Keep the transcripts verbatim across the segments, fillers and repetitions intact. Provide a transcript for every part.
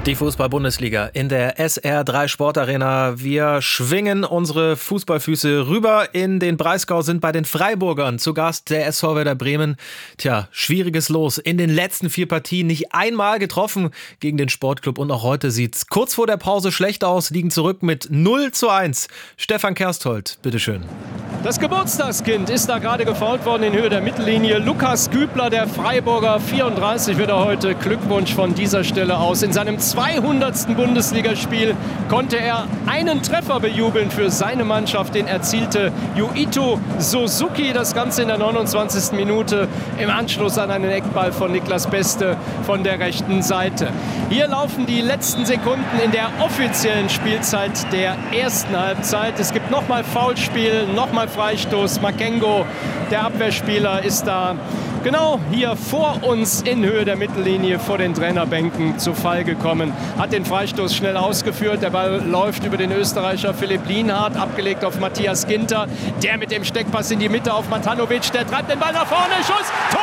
Die Fußball-Bundesliga in der S R drei Sportarena. Wir schwingen unsere Fußballfüße rüber in den Breisgau, sind bei den Freiburgern zu Gast, der S V Werder Bremen. Tja, schwieriges Los. In den letzten vier Partien nicht einmal getroffen gegen den Sportclub und auch heute sieht's kurz vor der Pause schlecht aus, liegen zurück mit null zu eins. Stefan Kersthold, bitteschön. Das Geburtstagskind ist da gerade gefoult worden in Höhe der Mittellinie. Lukas Kübler, der Freiburger, vierunddreißig wird er heute. Glückwunsch von dieser Stelle aus. In seinem zweihundertsten Bundesligaspiel konnte er einen Treffer bejubeln für seine Mannschaft. Den erzielte Yuito Suzuki. Das Ganze in der neunundzwanzigsten Minute im Anschluss an einen Eckball von Niklas Beste von der rechten Seite. Hier laufen die letzten Sekunden in der offiziellen Spielzeit der ersten Halbzeit. Es gibt nochmal Foulspiel, nochmal Freistoß. Makengo, der Abwehrspieler, ist da genau hier vor uns in Höhe der Mittellinie vor den Trainerbänken zu Fall gekommen. Hat den Freistoß schnell ausgeführt. Der Ball läuft über den Österreicher Philipp Lienhardt, abgelegt auf Matthias Ginter. Der mit dem Steckpass in die Mitte auf Matanovic. Der treibt den Ball nach vorne. Schuss. Tor!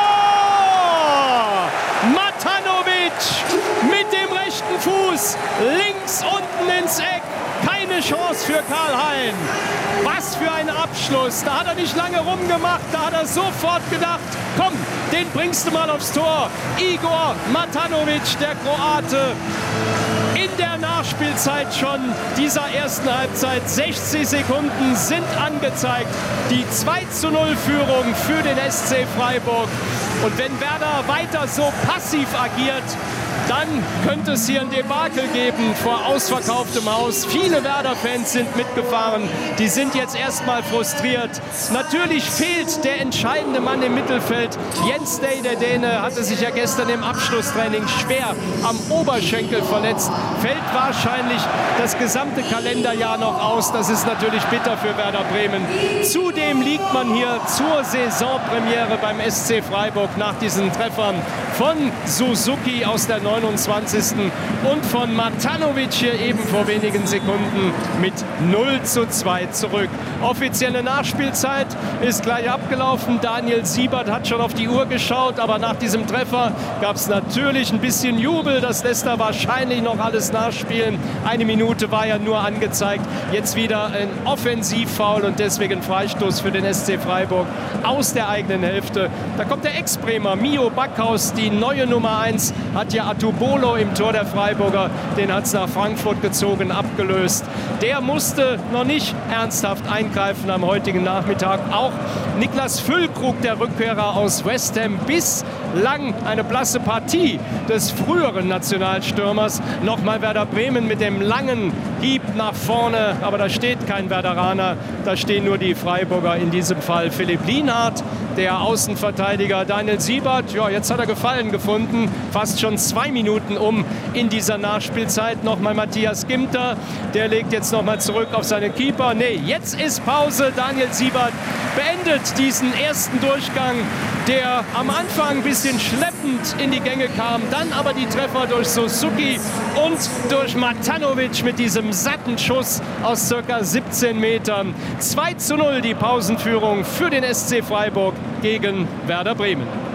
Matanovic mit dem rechten Fuß. Links unten ins Eck. Keine Chance für Karl-Hein. Was für ein Abschluss. Da hat er nicht lange rumgemacht. Da hat er sofort gedacht, komm, den bringst du mal aufs Tor. Igor Matanovic, der Kroate. In der Nachspielzeit schon dieser ersten Halbzeit. sechzig Sekunden sind angezeigt. Die zwei zu null Führung für den S C Freiburg. Und wenn Werder weiter so passiv agiert, dann könnte es hier ein Debakel geben vor ausverkauftem Haus. Viele Werder-Fans sind mitgefahren. Die sind jetzt erstmal frustriert. Natürlich fehlt der entscheidende Mann im Mittelfeld. Jens Day, der Däne, hatte sich ja gestern im Abschlusstraining schwer am Oberschenkel verletzt. Fällt wahrscheinlich das gesamte Kalenderjahr noch aus. Das ist natürlich bitter für Werder Bremen. Zudem liegt man hier zur Saisonpremiere beim S C Freiburg nach diesen Treffern von Suzuki aus der neunundzwanzigsten und von Matanovic hier eben vor wenigen Sekunden mit null zu zwei zurück. Offizielle Nachspielzeit ist gleich abgelaufen. Daniel Siebert hat schon auf die Uhr geschaut, aber nach diesem Treffer gab es natürlich ein bisschen Jubel. Das lässt er wahrscheinlich noch alles nachspielen. Eine Minute war ja nur angezeigt. Jetzt wieder ein Offensivfoul und deswegen Freistoß für den S C Freiburg aus der eigenen Hälfte. Da kommt der Ex-Bremer Mio Backhaus, die neue Nummer eins, hat ja Atubolo im Tor der Freiburger, den hat es nach Frankfurt gezogen, abgelöst. Der musste noch nicht ernsthaft eingreifen am heutigen Nachmittag. Auch Niklas Füllkrug, der Rückkehrer aus West Ham, bislang eine blasse Partie des früheren Nationalstürmers. Nochmal Werder Bremen mit dem langen Hieb nach vorne, aber da steht kein Werderaner, da stehen nur die Freiburger, in diesem Fall Philipp Lienhardt, der Außenverteidiger Daniel Siebert. Ja, jetzt hat er Gefallen gefunden, fast schon zwei Minuten um in dieser Nachspielzeit. Nochmal Matthias Ginter, der legt jetzt nochmal zurück auf seinen Keeper. Nee, jetzt ist Pause. Daniel Siebert beendet diesen ersten Durchgang, der am Anfang ein bisschen schleppend in die Gänge kam, dann aber die Treffer durch Suzuki und durch Matanovic mit diesem satten Schuss aus circa siebzehn Metern. zwei zu null die Pausenführung für den S C Freiburg gegen Werder Bremen.